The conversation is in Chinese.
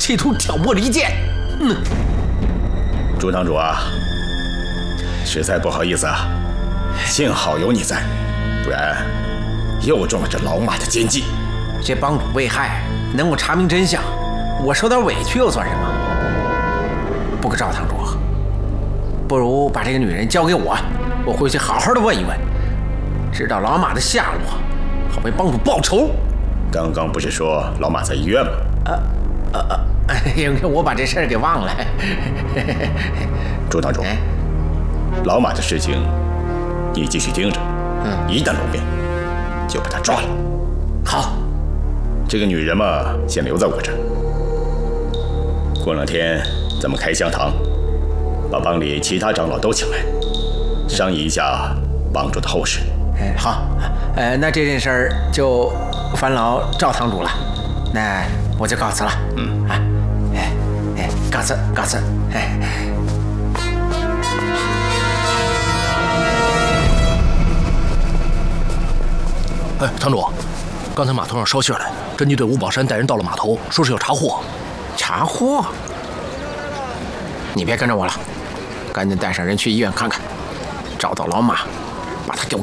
企图挑拨离间。 朱堂主啊，实在不好意思啊，幸好有你在，不然又中了这老马的奸计。 这帮主被害，能够查明真相，我受点委屈又算什么？不过赵堂主，不如把这个女人交给我，我回去好好的问一问，知道老马的下落，好为帮主报仇。 刚刚不是说老马在医院吗？ 我把这事儿给忘了。 朱堂主，老马的事情你继续盯着，一旦露面，就把他抓了。 好， 这个女人嘛，先留在我这儿。过两天咱们开香堂，把帮里其他长老都请来，商议一下帮主的后事。 好，那这件事儿就烦劳赵堂主了，那我就告辞了。告辞，告辞。 堂主，刚才码头上捎信来，侦缉队吴宝山带人到了码头，说是要查货。 查货？你别跟着我了，赶紧带上人去医院看看，找到老马，把他给我